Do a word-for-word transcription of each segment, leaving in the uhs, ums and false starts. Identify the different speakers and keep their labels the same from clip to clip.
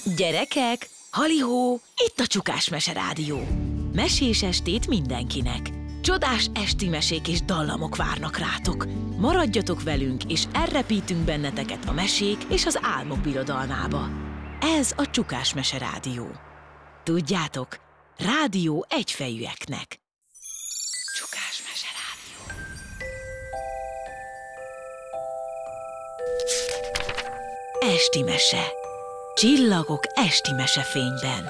Speaker 1: Gyerekek, halihó, itt a Csukás Mese Rádió. Mesés estét mindenkinek. Csodás esti mesék és dallamok várnak rátok. Maradjatok velünk, és elrepítünk benneteket a mesék és az álmok birodalmába. Ez a Csukás Mese Rádió. Tudjátok, rádió egyfejűeknek. Csukás Mese Rádió. Esti mese. Csillagok esti mesefényben.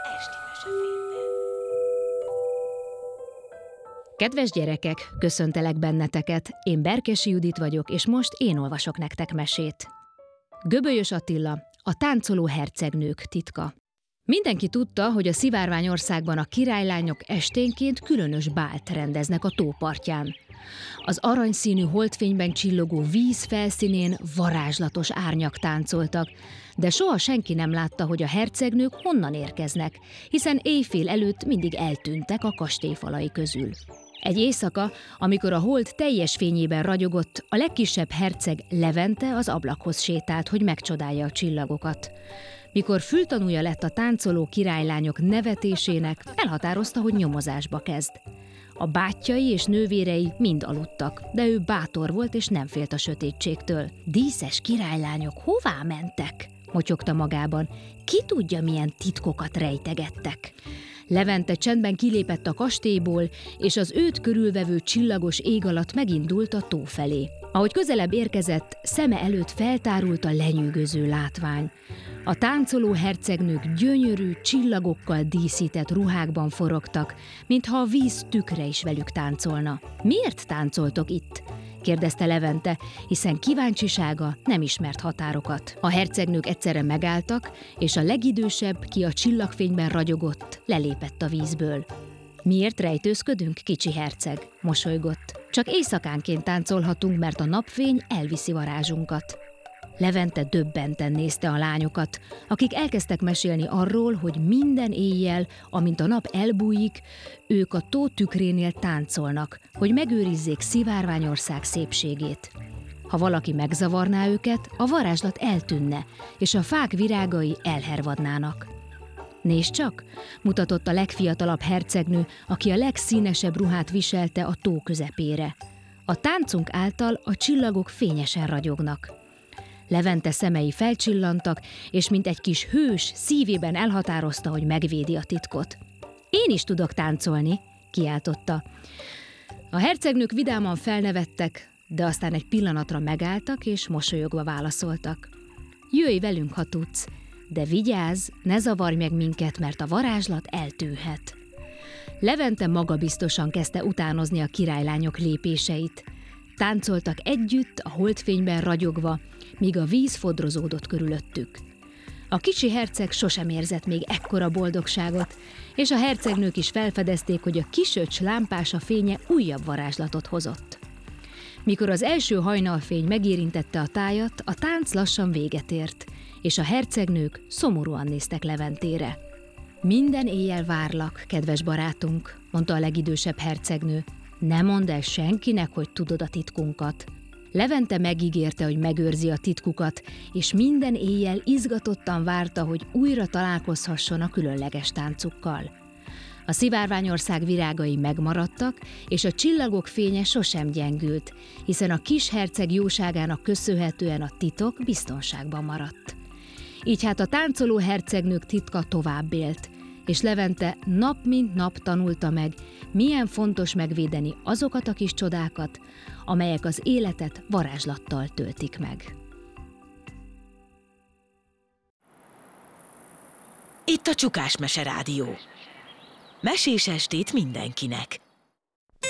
Speaker 2: Kedves gyerekek, köszöntelek benneteket, én Berkesi Judit vagyok, és most én olvasok nektek mesét. Göbölyös Attila, a táncoló hercegnők titka. Mindenki tudta, hogy a Szivárványországban a királylányok esténként különös bált rendeznek a tópartján. Az aranyszínű holdfényben csillogó víz felszínén varázslatos árnyak táncoltak, de soha senki nem látta, hogy a hercegnők honnan érkeznek, hiszen éjfél előtt mindig eltűntek a kastély falai közül. Egy éjszaka, amikor a hold teljes fényében ragyogott, a legkisebb herceg Levente az ablakhoz sétált, hogy megcsodálja a csillagokat. Mikor fültanúja lett a táncoló királylányok nevetésének, elhatározta, hogy nyomozásba kezd. A bátyjai és nővérei mind aludtak, de ő bátor volt és nem félt a sötétségtől. Díszes királylányok hová mentek? Motyogta magában. Ki tudja, milyen titkokat rejtegettek? Levente csendben kilépett a kastélyból, és az őt körülvevő csillagos ég alatt megindult a tó felé. Ahogy közelebb érkezett, szeme előtt feltárult a lenyűgöző látvány. A táncoló hercegnők gyönyörű, csillagokkal díszített ruhákban forogtak, mintha a víz tükre is velük táncolna. Miért táncoltok itt? Kérdezte Levente, hiszen kíváncsisága nem ismert határokat. A hercegnők egyszerre megálltak, és a legidősebb, ki a csillagfényben ragyogott, lelépett a vízből. Miért rejtőzködünk, kicsi herceg? Mosolygott. Csak éjszakánként táncolhatunk, mert a napfény elviszi varázsunkat. Levente döbbenten nézte a lányokat, akik elkezdtek mesélni arról, hogy minden éjjel, amint a nap elbújik, ők a tó tükrénél táncolnak, hogy megőrizzék Szivárványország szépségét. Ha valaki megzavarná őket, a varázslat eltűnne, és a fák virágai elhervadnának. Nézd csak, mutatott a legfiatalabb hercegnő, aki a legszínesebb ruhát viselte a tó közepére. A táncunk által a csillagok fényesen ragyognak. Levente szemei felcsillantak, és mint egy kis hős szívében elhatározta, hogy megvédi a titkot. Én is tudok táncolni, kiáltotta. A hercegnők vidáman felnevettek, de aztán egy pillanatra megálltak, és mosolyogva válaszoltak. Jöjj velünk, ha tudsz, de vigyázz, ne zavarj meg minket, mert a varázslat eltűnhet. Levente magabiztosan kezdte utánozni a királylányok lépéseit. Táncoltak együtt, a holdfényben ragyogva, míg a víz fodrozódott körülöttük. A kicsi herceg sosem érzett még ekkora boldogságot, és a hercegnők is felfedezték, hogy a kisöcs lámpása fénye újabb varázslatot hozott. Mikor az első hajnalfény megérintette a tájat, a tánc lassan véget ért, és a hercegnők szomorúan néztek Leventére. Minden éjjel várlak, kedves barátunk, mondta a legidősebb hercegnő. Ne mondd el senkinek, hogy tudod a titkunkat. Levente megígérte, hogy megőrzi a titkukat, és minden éjjel izgatottan várta, hogy újra találkozhasson a különleges táncukkal. A Szivárványország virágai megmaradtak, és a csillagok fénye sosem gyengült, hiszen a kis herceg jóságának köszönhetően a titok biztonságban maradt. Így hát a táncoló hercegnők titka tovább élt, és Levente nap mint nap tanulta meg, milyen fontos megvédeni azokat a kis csodákat, amelyek az életet varázslattal töltik meg.
Speaker 1: Itt a Csukás Mese Rádió. Mesés estét mindenkinek.